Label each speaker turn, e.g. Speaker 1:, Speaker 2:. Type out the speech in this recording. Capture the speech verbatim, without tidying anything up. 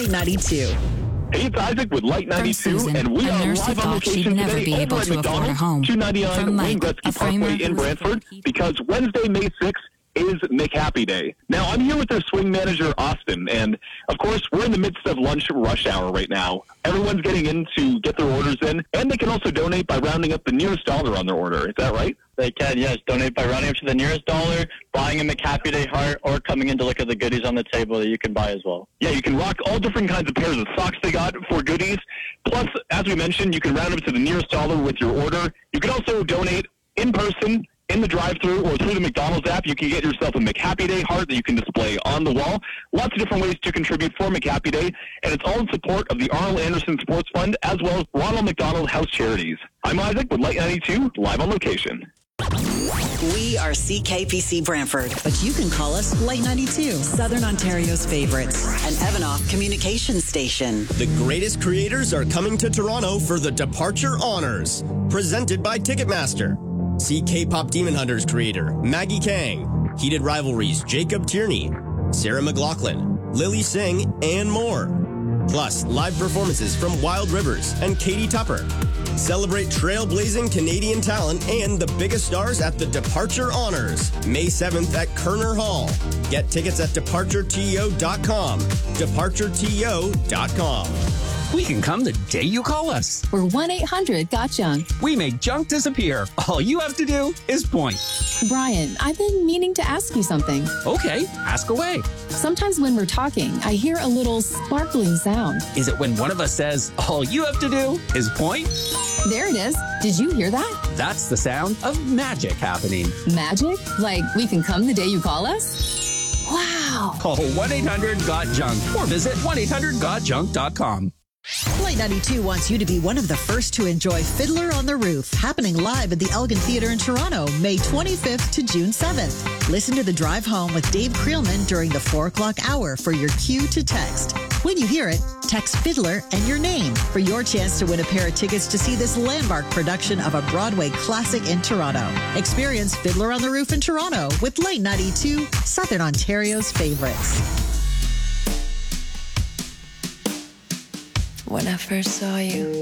Speaker 1: Light ninety-two.
Speaker 2: Hey, it's Isaac with Light ninety-two,
Speaker 3: Susan,
Speaker 2: and we
Speaker 3: a
Speaker 2: are
Speaker 3: nurse who
Speaker 2: live on
Speaker 3: thought she'd
Speaker 2: location
Speaker 3: never
Speaker 2: today
Speaker 3: be able
Speaker 2: over at
Speaker 3: to afford a
Speaker 2: McDonald's,
Speaker 3: home.
Speaker 2: two ninety-nine
Speaker 3: From
Speaker 2: Wayne
Speaker 3: Mike,
Speaker 2: Gretzky
Speaker 3: a framer
Speaker 2: Parkway in
Speaker 3: who was
Speaker 2: Brantford,
Speaker 3: for the
Speaker 2: because Wednesday, May sixth, is McHappy Day. Now, I'm here with their swing manager, Austin, and, of course, we're in the midst of lunch rush hour right now. Everyone's getting in to get their orders in, and they can also donate by rounding up the nearest dollar on their order. Is that right?
Speaker 4: They can, yes. Donate by rounding up to the nearest dollar, buying a McHappy Day heart, or coming in to look at the goodies on the table that you can buy as well.
Speaker 2: Yeah, you can rock all different kinds of pairs of socks they got for goodies. Plus, as we mentioned, you can round up to the nearest dollar with your order. You can also donate in person, in the drive-thru, or through the McDonald's app. You can get yourself a McHappy Day heart that you can display on the wall. Lots of different ways to contribute for McHappy Day, and it's all in support of the Arnold Anderson Sports Fund, as well as Ronald McDonald House Charities. I'm Isaac with Light ninety-two, live on location.
Speaker 1: We are C K P C Brantford, but you can call us Light ninety-two, Southern Ontario's favorites, an Evanoff communications station.
Speaker 5: The greatest creators are coming to Toronto for the Departure Honors, presented by Ticketmaster. See K-pop Demon Hunters creator Maggie Kang, Heated Rivalries Jacob Tierney, Sarah McLaughlin, Lily Singh, and more. Plus, live performances from Wild Rivers and Katie Tupper. Celebrate trailblazing Canadian talent and the biggest stars at the Departure Honors, May seventh at Kerner Hall. Get tickets at departure T O dot com. departure T O dot com.
Speaker 6: We can come the day you call us.
Speaker 7: We're one eight hundred got junk.
Speaker 6: We make junk disappear. All you have to do is point.
Speaker 7: Brian, I've been meaning to ask you something.
Speaker 6: Okay, ask away.
Speaker 7: Sometimes when we're talking, I hear a little sparkling sound.
Speaker 6: Is it when one of us says, all you have to do is point?
Speaker 7: There it is. Did you hear that?
Speaker 6: That's the sound of magic happening.
Speaker 7: Magic? Like we can come the day you call us? Wow.
Speaker 6: Call one eight hundred got junk or visit one eight hundred got junk dot com.
Speaker 1: Light ninety-two wants you to be one of the first to enjoy Fiddler on the Roof, happening live at the Elgin Theatre in Toronto, May twenty-fifth to June seventh. Listen to The Drive Home with Dave Creelman during the four o'clock hour for your cue to text. When you hear it, text Fiddler and your name for your chance to win a pair of tickets to see this landmark production of a Broadway classic in Toronto. Experience Fiddler on the Roof in Toronto with Light ninety-two, Southern Ontario's favorites.
Speaker 3: When I first saw you,